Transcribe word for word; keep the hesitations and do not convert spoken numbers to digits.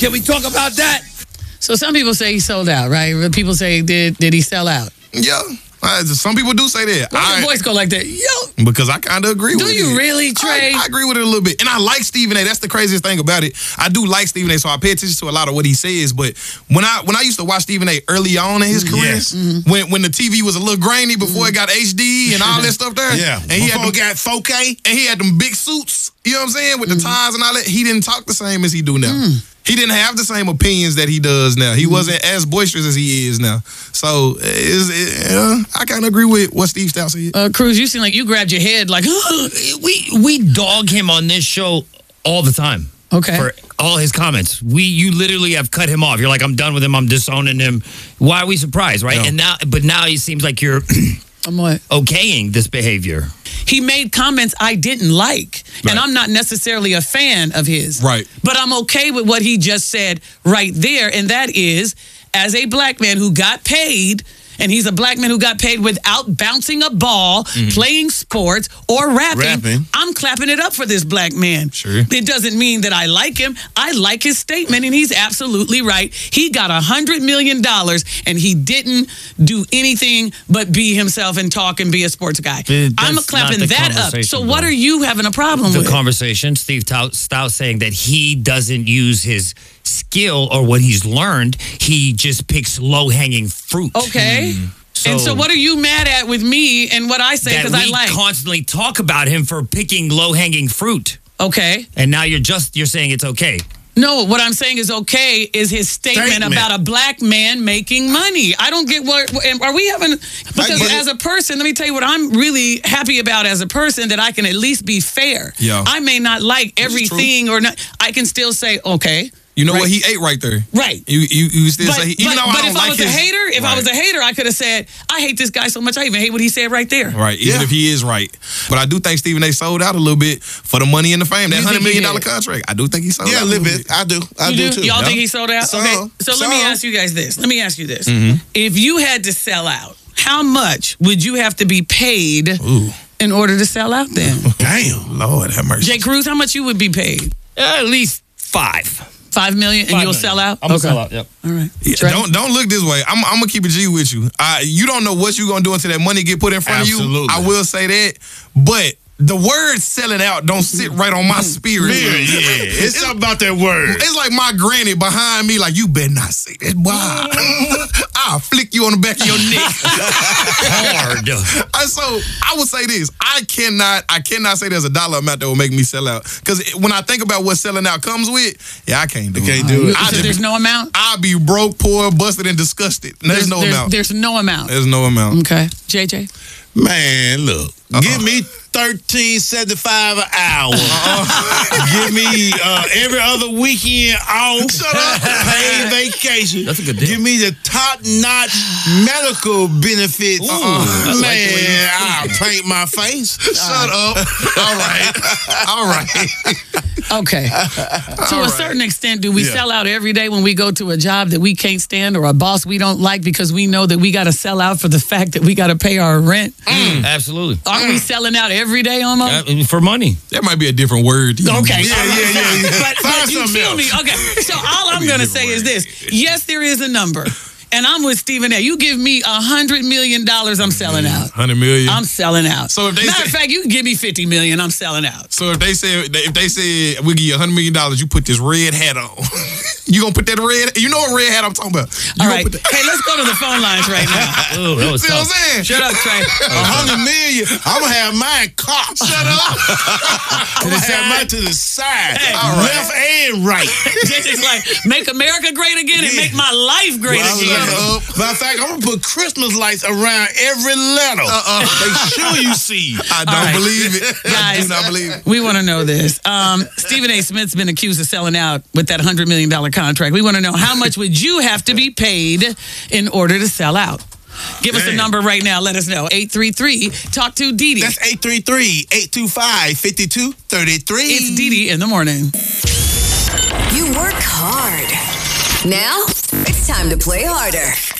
Can we talk about that? So some people say he sold out, right? People say, did did he sell out? Yeah. Uh, some people do say that. Why your voice go like that? Yo. Because I kind of agree do with it. Do you really, Trey? I, I agree with it a little bit. And I like Stephen A. That's the craziest thing about it. I do like Stephen A., so I pay attention to a lot of what he says. But when I when I used to watch Stephen A. early on in his career, yes. mm-hmm. when when the T V was a little grainy before mm-hmm. it got H D and all that stuff there. Yeah. And he before had them, it got four K. And he had them big suits, you know what I'm saying, with mm-hmm. the ties and all that. He didn't talk the same as he do now. Mm. He didn't have the same opinions that he does now. He mm-hmm. wasn't as boisterous as he is now. So it's, it, uh, I kind of agree with what Steve Stoute said. Uh, Cruz, you seem like you grabbed your head like, we we dog him on this show all the time. Okay. For all his comments. We you literally have cut him off. You're like, I'm done with him. I'm disowning him. Why are we surprised, right? No. And now, but now it seems like you're I'm what? okaying this behavior. He made comments I didn't like, right. and I'm not necessarily a fan of his. Right. But I'm okay with what he just said right there, and that is, as a black man who got paid, and he's a black man who got paid without bouncing a ball, mm-hmm. playing sports, or rapping, rapping, I'm clapping it up for this black man. Sure. It doesn't mean that I like him. I like his statement, and he's absolutely right. He got one hundred million dollars, and he didn't do anything but be himself and talk and be a sports guy. That's I'm clapping that up. So what though. are you having a problem the with? The conversation, Steve Stoute saying that he doesn't use his skill or what he's learned. He just picks low-hanging fruit. Okay. Mm. So, and so what are you mad at with me and what I say because I like? We constantly talk about him for picking low-hanging fruit. Okay. And now you're just, you're saying it's okay. No, what I'm saying is okay is his statement, statement. about a black man making money. I don't get what, are we having, because as a person, let me tell you what I'm really happy about as a person, that I can at least be fair. Yeah. I may not like everything or not. I can still say, okay. You know right. what? He ate right there. Right. You you, you still but, say, he, even but, though I but don't if like I was his, a hater, if right. I was a hater, I could have said, I hate this guy so much, I even hate what he said right there. Right, even yeah. if he is right. But I do think Stephen A. sold out a little bit for the money and the fame. That one hundred million dollars contract, I do think he sold yeah, out. Yeah, a little bit. bit. I do. I you do, do too. Y'all yeah. think he sold out? So, okay. So, so let me ask you guys this. Let me ask you this. Mm-hmm. If you had to sell out, how much would you have to be paid Ooh. in order to sell out then? Damn. Lord have mercy. Jay Cruz, how much you would be paid? Uh, at least five. Five million, and Five you'll million. sell out. I'm gonna okay. sell out. Yep. All right. Yeah, don't don't look this way. I'm I'm gonna keep a G with you. Uh, you don't know what you're gonna do until that money get put in front Absolutely. of you. I will say that, but the word selling out don't sit right on my spirit. Yeah, yeah. It's something about that word. It's like my granny behind me, like, you better not say that. Wow. I'll flick you on the back of your neck. Hard. Uh, so I would say this. I cannot I cannot say there's a dollar amount that will make me sell out. Because when I think about what selling out comes with, yeah, I can't do you it. Can't do it. So just, there's no amount? I'll be broke, poor, busted, and disgusted. There's, there's no there's, amount. There's no amount. There's no amount. Okay. J J? Man, look. Uh-uh. Give me thirteen seventy-five an hour. Uh-uh. Give me uh, every other weekend off. Shut up. Paid vacation. That's a good deal. Give me the top-notch medical benefits. Uh-uh. Man, like I'll paint my face. Shut up. All right. All right. Okay. To All a right. certain extent, do we Yeah. sell out every day when we go to a job that we can't stand or a boss we don't like because we know that we got to sell out for the fact that we got to pay our rent? Mm. Absolutely. Aren't we selling out every day almost? Uh, for money. That might be a different word. Okay. Yeah, yeah, yeah, yeah. But, but Find you something feel else. me? Okay. So all I'm going to say is this. Yes, there is a number. And I'm with Stephen A. You give me one hundred million dollars, I'm selling out. one hundred million. I'm selling out. So if they Matter say- of fact, you can give me fifty million dollars, I'm selling out. So if they say if they say we give you one hundred million dollars, you put this red hat on. You gonna put that red? You know what red hat I'm talking about? You All gonna right. put that- Hey, let's go to the phone lines right now. Ooh, that was See what I'm tough. saying? Shut up, Trey. A hundred million. I'm gonna have mine cocked. Shut up. I'm gonna have mine to the side, Hey. All right. left and right. It's like, make America great again and Yeah. make my life great Well, again. look, uh, matter of fact, I'm gonna put Christmas lights around every letter. Uh-uh. Make sure you see. I don't right. believe it. I Guys, do not believe it. we want to know this. Um, Stephen A. Smith's been accused of selling out with that one hundred million dollars contract. We want to know, how much would you have to be paid in order to sell out? Give us a Damn. number right now. Let us know. eight three three, talk to Dee Dee. That's eight three three, eight two five, five two three three. It's Dee Dee in the morning. You work hard. Now, it's time to play harder.